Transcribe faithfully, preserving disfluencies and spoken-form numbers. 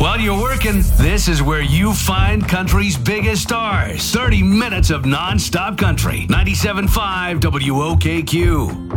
While you're working, this is where you find country's biggest stars. thirty minutes of non-stop country. ninety-seven point five W O K Q.